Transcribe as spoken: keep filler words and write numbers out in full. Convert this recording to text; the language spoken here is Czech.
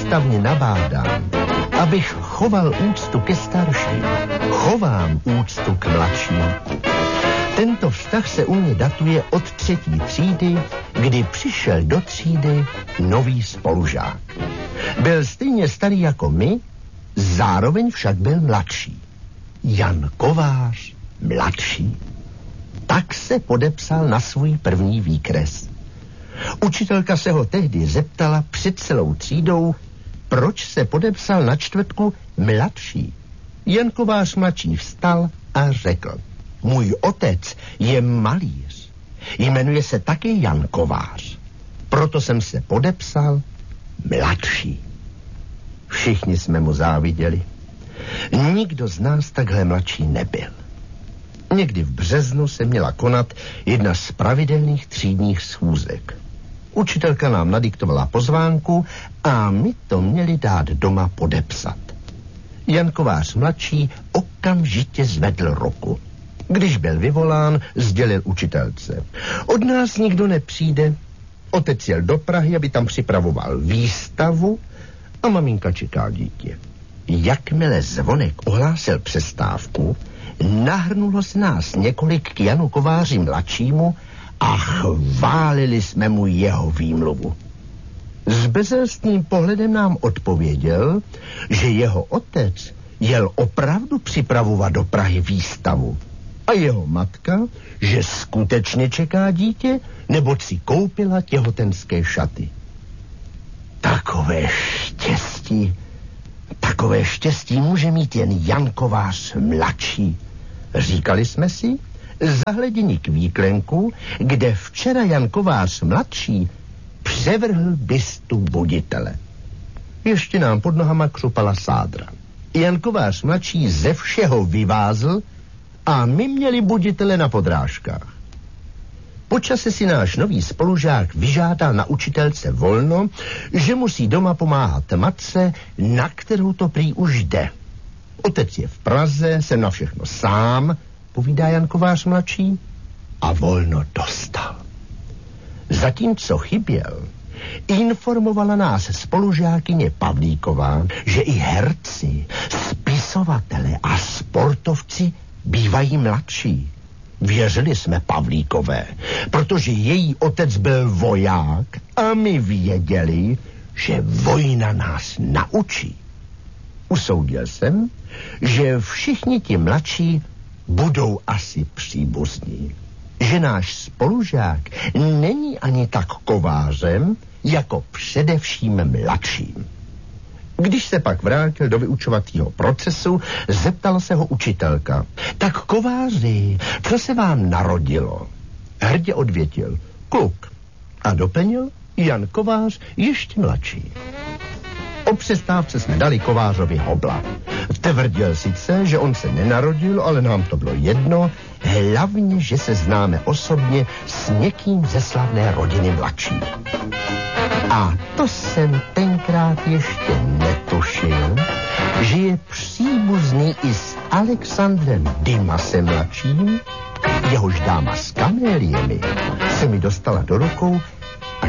soustavně nabádám, abych choval úctu ke starším, chovám úctu k mladším. Tento vztah se u mě datuje od třetí třídy, kdy přišel do třídy nový spolužák. Byl stejně starý jako my, zároveň však byl mladší. Jan Kovář, mladší. Tak se podepsal na svůj první výkres. Učitelka se ho tehdy zeptala před celou třídou, proč se podepsal na čtvrtku mladší. Jan Kovář mladší vstal a řekl: můj otec je malíř. Jmenuje se taky Jan Kovář. Proto jsem se podepsal mladší. Všichni jsme mu záviděli. Nikdo z nás takhle mladší nebyl. Někdy v březnu se měla konat jedna z pravidelných třídních schůzek. Učitelka nám nadiktovala pozvánku a my to měli dát doma podepsat. Jan Kovář mladší okamžitě zvedl ruku. Když byl vyvolán, sdělil učitelce: od nás nikdo nepřijde. Otec jel do Prahy, aby tam připravoval výstavu a maminka čeká dítě. Jakmile zvonek ohlásil přestávku, nahrnulo se nás několik k Janu Kováři mladšímu a chválili jsme mu jeho výmluvu. S bezelstným pohledem nám odpověděl, že jeho otec jel opravdu připravovat do Prahy výstavu a jeho matka, že skutečně čeká dítě, neboť si koupila těhotenské šaty. Takové štěstí, takové štěstí může mít jen Jan Kovář mladší, říkali jsme si, zahleděni k výklenku, kde včera Jan Kovář mladší převrhl bystu buditele. Ještě nám pod nohama křupala sádra. Jan Kovář mladší ze všeho vyvázl a my měli buditele na podrážkách. Po čase si náš nový spolužák vyžádal na učitelce volno, že musí doma pomáhat matce, na kterou to prý už jde. Otec je v Praze, jsem na všechno sám, povídá Jan Kovář mladší, a volno dostal. Zatímco chyběl, informovala nás spolužákyně Pavlíková, že i herci, spisovatele a sportovci bývají mladší. Věřili jsme Pavlíkové, protože její otec byl voják a my věděli, že vojna nás naučí. Usoudil jsem, že všichni ti mladší budou asi příbuzní. Že náš spolužák není ani tak kovářem, jako především mladším. Když se pak vrátil do vyučovacího procesu, zeptala se ho učitelka: tak kováři, co se vám narodilo? Hrdě odvětil: kluk. A doplnil: Jan Kovář ještě mladší. O přestávce jsme dali Kovářovi hobla. Tvrdil sice, že on se nenarodil, ale nám to bylo jedno, hlavně, že se známe osobně s někým ze slavné rodiny mladší. A to jsem tenkrát ještě netušil, že je příbuzný i s Alexandrem Dimasem mladším, jehož dáma s kaméliemi se mi dostala do rukou